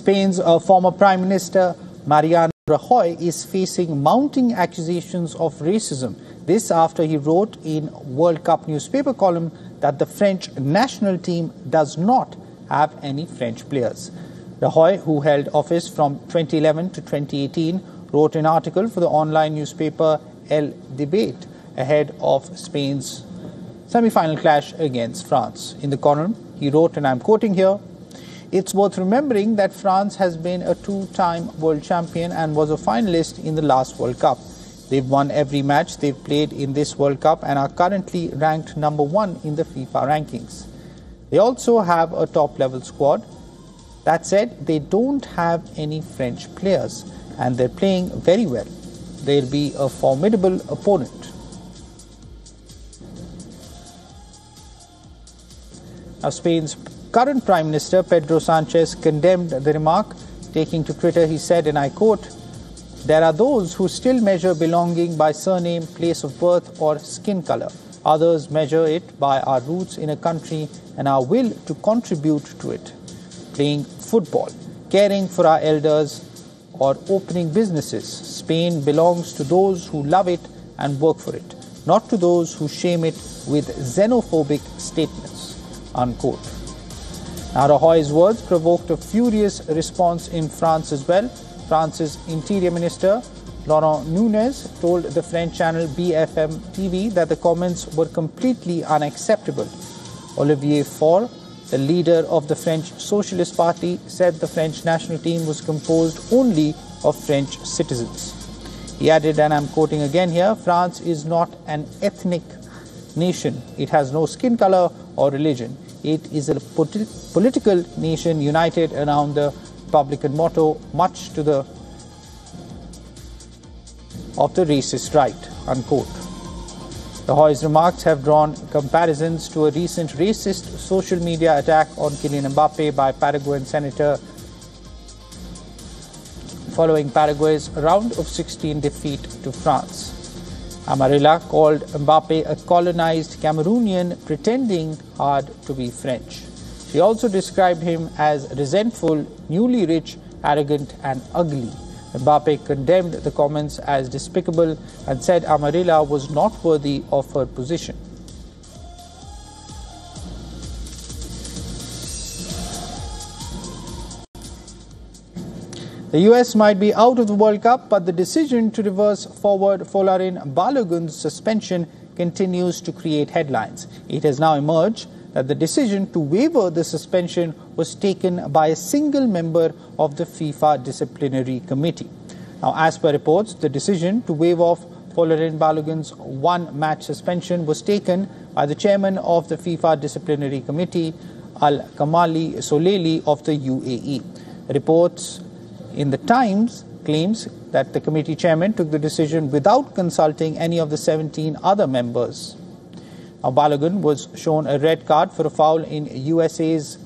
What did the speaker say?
Spain's former Prime Minister Mariano Rajoy is facing mounting accusations of racism. This after he wrote in World Cup newspaper column that the French national team does not have any French players. Rajoy, who held office from 2011 to 2018, wrote an article for the online newspaper El Debate ahead of Spain's semi-final clash against France. In the column, he wrote, and I'm quoting here, "It's worth remembering that France has been a two-time world champion and was a finalist in the last World Cup. They've won every match they've played in this World Cup and are currently ranked number 1 in the FIFA rankings. They also have a top-level squad. That said, they don't have any French players and they're playing very well. They'll be a formidable opponent." Now, Spain's current Prime Minister Pedro Sanchez condemned the remark. Taking to Twitter, he said, and I quote, "There are those who still measure belonging by surname, place of birth or skin color. Others measure it by our roots in a country and our will to contribute to it. Playing football, caring for our elders or opening businesses. Spain belongs to those who love it and work for it, not to those who shame it with xenophobic statements," unquote. Now, Rajoy's words provoked a furious response in France as well. France's Interior Minister Laurent Nunez told the French channel BFM TV that the comments were completely unacceptable. Olivier Faure, the leader of the French Socialist Party, said the French national team was composed only of French citizens. He added, and I'm quoting again here, "France is not an ethnic nation. It has no skin color or religion. It is a political nation united around the Republican motto, much to the of the racist right," unquote. Rajoy's remarks have drawn comparisons to a recent racist social media attack on Kylian Mbappe by Paraguayan senator following Paraguay's round of 16 defeat to France. Amarilla called Mbappe a colonized Cameroonian pretending hard to be French. She also described him as resentful, newly rich, arrogant and ugly. Mbappe condemned the comments as despicable and said Amarilla was not worthy of her position. The US might be out of the World Cup, but the decision to reverse forward Folarin Balogun's suspension continues to create headlines. It has now emerged that the decision to waiver the suspension was taken by a single member of the FIFA Disciplinary Committee. Now, as per reports, the decision to waive off Folarin Balogun's one-match suspension was taken by the chairman of the FIFA Disciplinary Committee, Al-Kamali Soleli of the UAE. Reports in the Times claims that the committee chairman took the decision without consulting any of the 17 other members. Now, Balogun was shown a red card for a foul in USA's